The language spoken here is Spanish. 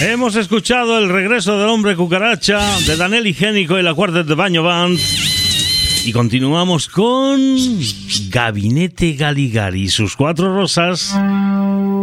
Hemos escuchado El regreso del hombre cucaracha de Daniel Higiénico y la Quartet de Baño Band. Y continuamos con Gabinete Galigari y sus 4 rosas.